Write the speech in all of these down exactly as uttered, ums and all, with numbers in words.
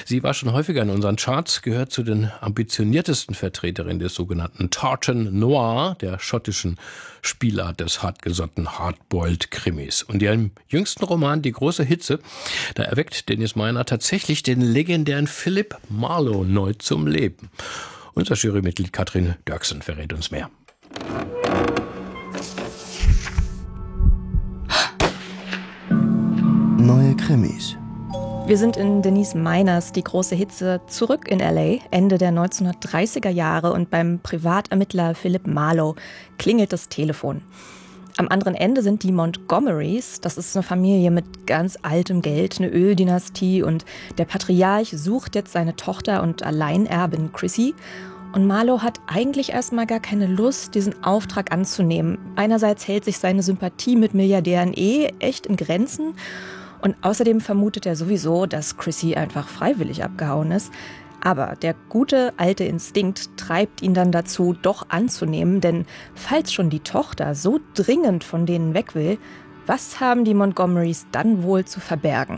Sie war schon häufiger in unseren Charts, gehört zu den ambitioniertesten Vertreterinnen des sogenannten Tartan Noir, der schottischen Spielart des hartgesottenen Hardboiled-Krimis. Und ihrem jüngsten Roman Die große Hitze, da erweckt Denise Meiner tatsächlich den legendären Philip Marlowe neu zum Leben. Unser Jurymitglied Katrin Dörksen verrät uns mehr. Neue Krimis. Wir sind in Denise Meiners Die große Hitze zurück in L A, Ende der neunzehnhundertdreißiger Jahre, und beim Privatermittler Philip Marlowe klingelt das Telefon. Am anderen Ende sind die Montgomerys, das ist eine Familie mit ganz altem Geld, eine Öldynastie, und der Patriarch sucht jetzt seine Tochter und Alleinerbin Chrissy. Und Marlowe hat eigentlich erstmal gar keine Lust, diesen Auftrag anzunehmen. Einerseits hält sich seine Sympathie mit Milliardären eh echt in Grenzen. Und außerdem vermutet er sowieso, dass Chrissy einfach freiwillig abgehauen ist. Aber der gute alte Instinkt treibt ihn dann dazu, doch anzunehmen. Denn falls schon die Tochter so dringend von denen weg will, was haben die Montgomerys dann wohl zu verbergen?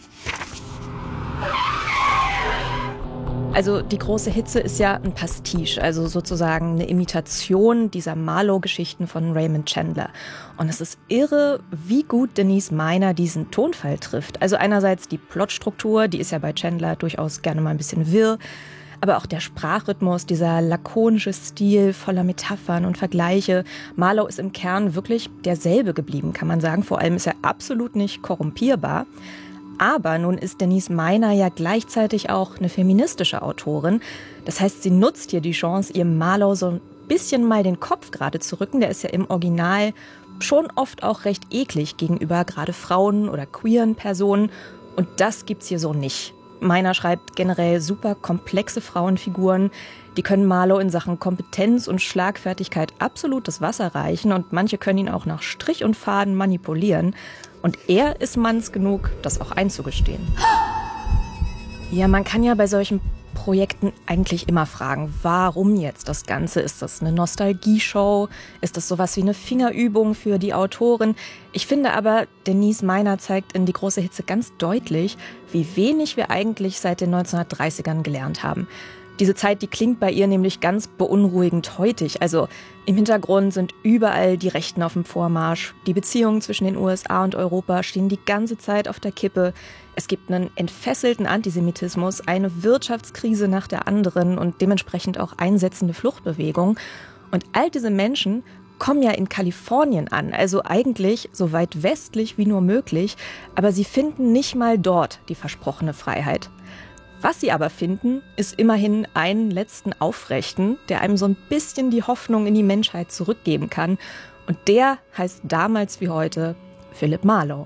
Also die große Hitze ist ja ein Pastiche, also sozusagen eine Imitation dieser Marlowe-Geschichten von Raymond Chandler. Und es ist irre, wie gut Denise Meiner diesen Tonfall trifft. Also einerseits die Plotstruktur, die ist ja bei Chandler durchaus gerne mal ein bisschen wirr, aber auch der Sprachrhythmus, dieser lakonische Stil voller Metaphern und Vergleiche. Marlowe ist im Kern wirklich derselbe geblieben, kann man sagen. Vor allem ist er absolut nicht korrumpierbar. Aber nun ist Denise Meiner ja gleichzeitig auch eine feministische Autorin. Das heißt, sie nutzt hier die Chance, ihrem Marlowe so ein bisschen mal den Kopf gerade zu rücken. Der ist ja im Original schon oft auch recht eklig gegenüber gerade Frauen oder queeren Personen. Und das gibt's hier so nicht. Meiner schreibt generell super komplexe Frauenfiguren. Die können Marlowe in Sachen Kompetenz und Schlagfertigkeit absolut das Wasser reichen. Und manche können ihn auch nach Strich und Faden manipulieren. Und er ist manns genug, das auch einzugestehen. Ja, man kann ja bei solchen Projekten eigentlich immer fragen, warum jetzt das Ganze? Ist das eine Nostalgieshow? Ist das sowas wie eine Fingerübung für die Autorin? Ich finde aber, Denise Meiner zeigt in Die große Hitze ganz deutlich, wie wenig wir eigentlich seit den neunzehnhundertdreißigern gelernt haben. Diese Zeit, die klingt bei ihr nämlich ganz beunruhigend heutig. Also im Hintergrund sind überall die Rechten auf dem Vormarsch. Die Beziehungen zwischen den U S A und Europa stehen die ganze Zeit auf der Kippe. Es gibt einen entfesselten Antisemitismus, eine Wirtschaftskrise nach der anderen und dementsprechend auch einsetzende Fluchtbewegungen. Und all diese Menschen kommen ja in Kalifornien an, also eigentlich so weit westlich wie nur möglich. Aber sie finden nicht mal dort die versprochene Freiheit. Was sie aber finden, ist immerhin einen letzten Aufrechten, der einem so ein bisschen die Hoffnung in die Menschheit zurückgeben kann. Und der heißt damals wie heute Philip Marlowe.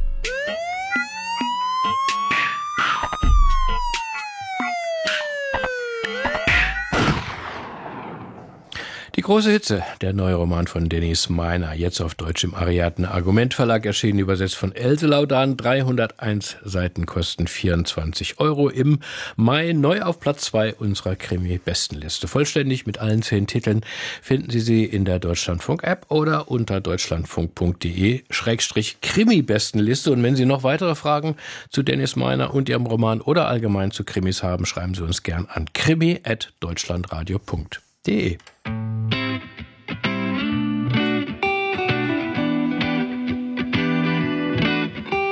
Die große Hitze, der neue Roman von Denise Meiner, jetzt auf Deutsch im Ariadne Argument Verlag erschienen, übersetzt von Else Laudan, dreihunderteins Seiten, kosten vierundzwanzig Euro, im Mai neu auf Platz zwei unserer Krimi-Bestenliste. Vollständig mit allen zehn Titeln finden Sie sie in der Deutschlandfunk-App oder unter deutschlandfunk punkt de Schrägstrich Krimi-Bestenliste. Und wenn Sie noch weitere Fragen zu Denise Meiner und ihrem Roman oder allgemein zu Krimis haben, schreiben Sie uns gern an krimi at deutschlandradio punkt de.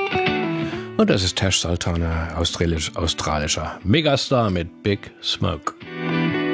Und das ist Tash Sultana, australisch, australischer Megastar mit Big Smoke.